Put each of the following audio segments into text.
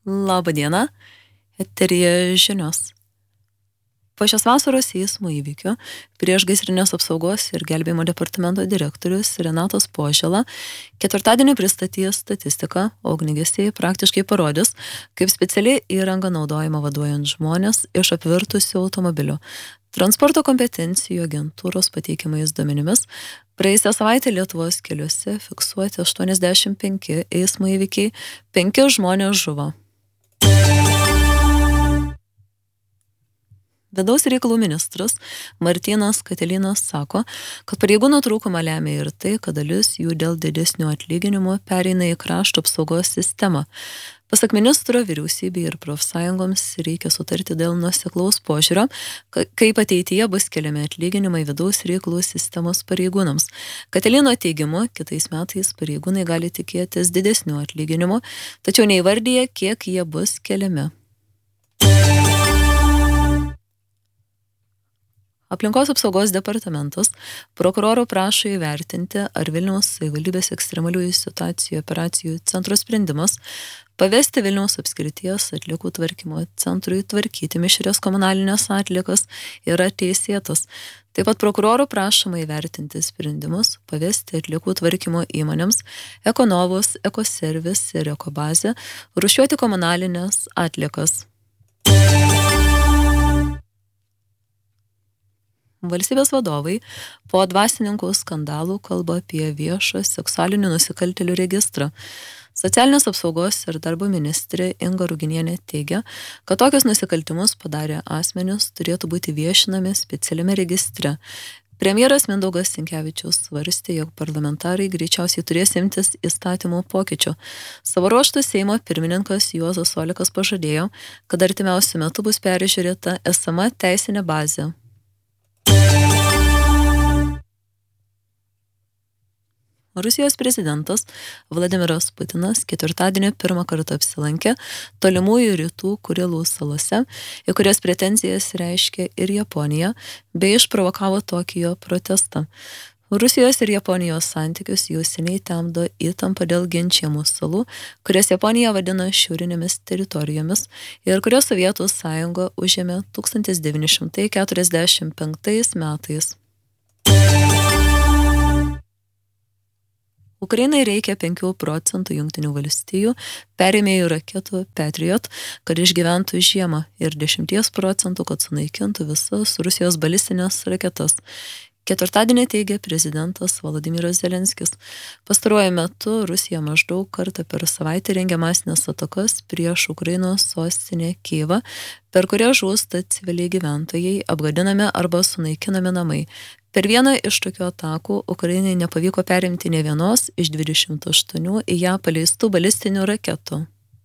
Labą dieną, eteryje žinios. Po šios vasaros eismo įvykių priešgaisrinės apsaugos ir gelbėjimo departamento direktorius Renatas Požėla ketvirtadienį pristatys statistiką, o ugniagesiai praktiškai parodys, kaip specialiai įranga naudojama vaduojant žmonės iš apvirtusių automobilių. Transporto kompetencijų agentūros pateikiamais duomenimis praėjusią savaitę Lietuvos keliuose fiksuoti 85 eismo įvykiai, 5 žmonės žuvo. Vidaus reikalų ministras Martynas Katilinas sako, kad pareigūnų trūkumą lemia ir tai, kad dalis jų dėl didesnio atlyginimo pereina į krašto apsaugos sistemą. Pasak ministro, vyriausybei ir profsąjungoms reikia sutarti dėl nuoseklaus požiūrio, kaip ateityje bus keliami atlyginimai vidaus reikalų sistemos pareigūnams. Katilino teigimu, kitais metais pareigūnai gali tikėtis didesnių atlyginimų, tačiau neįvardyja, kiek jie bus keliami. Aplinkos apsaugos departamentas prokurorų prašo įvertinti, ar Vilniaus savivaldybės ekstremaliųjų situacijų operacijų centro sprendimas pavesti Vilniaus apskrities atliekų tvarkymo centrui tvarkyti mišrias komunalinės atliekas yra teisėtas. Taip pat prokurorų prašoma įvertinti sprendimus pavesti atliekų tvarkymo įmonėms Ekonovus, Ekoservis ir Ekobazė rūšiuoti komunalinės atliekas. Valstybės vadovai po dvasininkų skandalų kalba apie viešą seksualinių nusikaltėlių registrą. Socialinės apsaugos ir darbo ministrė Inga Ruginienė teigia, kad tokius nusikaltimus padarę asmenys turėtų būti viešinami specialiame registre. Premjeras Mindaugas Sinkevičius svarstė, jog parlamentarai greičiausiai turės imtis įstatymų pokyčių. Savo ruožtu Seimo pirmininkas Juozas Olekas pažadėjo, kad artimiausiu metu bus peržiūrėta esama teisinė bazė. Rusijos prezidentas Vladimiras Putinas ketvirtadienį pirmą kartą apsilankė tolimųjų rytų Kurilų salose, į kurias pretenzijas reiškė ir Japonija, bei išprovokavo Tokijo protestą. Rusijos ir Japonijos santykius jau seniai temdo įtampa dėl ginčiamų salų, kurias Japonija vadina šiaurinėmis teritorijomis ir kurias Sovietų sąjunga užėmė 1945 metais. Ukrainai reikia 5 procentų Jungtinių valstijų perėmėjų raketų Patriot, kad išgyventų žiemą, ir 10 procentų, kad sunaikintų visas Rusijos balistinės raketas. Ketvirtadienį teigė prezidentas Volodymyras Zelenskis. Pastaruoju metu Rusija maždaug kartą per savaitę rengia masines atakas prieš Ukrainos sostinę Kijevą, per kurią žūsta civiliai gyventojai, apgadinami arba sunaikinami namai. Per vieną iš tokių atakų Ukrainai nepavyko perimti nė vienos iš 28 į ją paleistų balistinių raketų.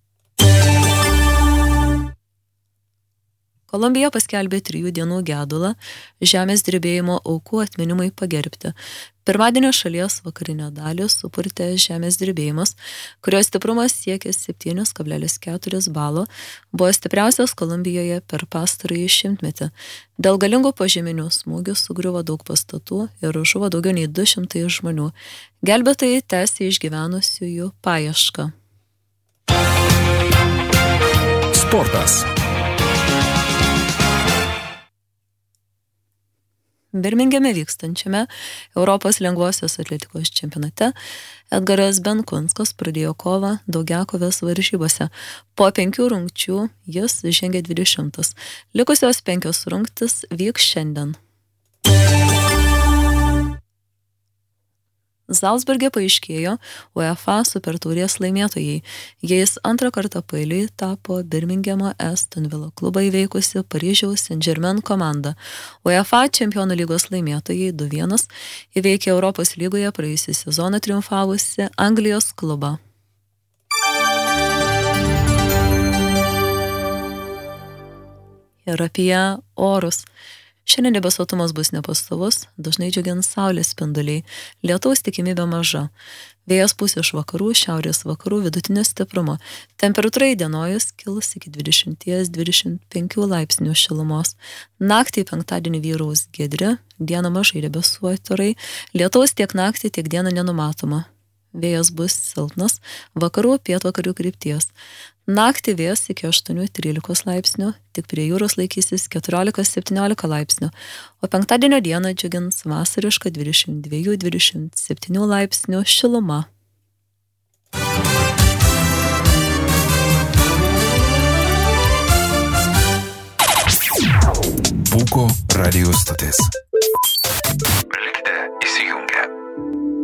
Kolumbija paskelbė 3 dienų gedulą žemės drebėjimo aukų atminimui pagerbti. Pirmadienio šalies vakarinę dalį supurtė žemės drebėjimas, kurio stiprumas siekė 7,4 balo, buvo stipriausias Kolumbijoje per pastarąjį šimtmetį. Dėl galingų požeminių smūgių sugriuvo daug pastatų ir žuvo daugiau nei 200 žmonių. Gelbėtojai tęsia išgyvenusiųjų paiešką. Sportas. Birmingeme vykstančiame Europos lengvosios atletikos čempionate Edgaras Benkunskas pradėjo kovą daugiakovės varžybose. Po 5 rungčių jis žengė 20. Likusios 5 rungtys vyks šiandien. Zalcburge paaiškėjo UEFA supertaurės laimėtojai. Jais antrą kartą paeiliui tapo Birmingemo Aston Villa klubą įveikusi Paryžiaus Saint-Germain komanda. UEFA Čempionų lygos laimėtojai 2-1 įveikė Europos lygoje praėjusį sezoną triumfavusi Anglijos klubą. Ir apie orus. Šiandien debesuotumas bus nepastovus, dažnai džiugins saulės spinduliai, lietaus tikimybė maža. Vėjas pūs iš vakarų, šiaurės vakarų vidutinio stiprumo. Temperatūra įdienojus kils iki 20-25 laipsnių šilumos. Naktį penktadienį vyraus giedri, dieną mažai debesuoti orai, lietaus tiek naktį, tiek dieną nenumatoma. vėjas bus silpnas, vakarų pietvakarių krypties. Naktį vėjas iki 8-13 laipsnių, tik prie jūros laikysis 14-17 laipsnių, o penktadienio dieną džiugins vasariška 22-27 laipsnių šiluma. Pūko radio stotis.